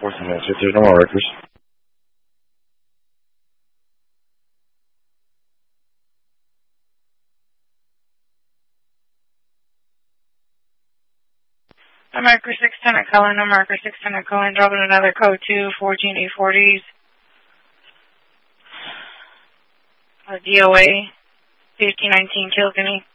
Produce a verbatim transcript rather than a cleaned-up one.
fourteen minutes. If there's no more records. No marker six ten at Cullen, no marker six ten at Cullen, dropping another code two, fourteen eight forties. Uh, D O A, fifteen nineteen Kilkenny.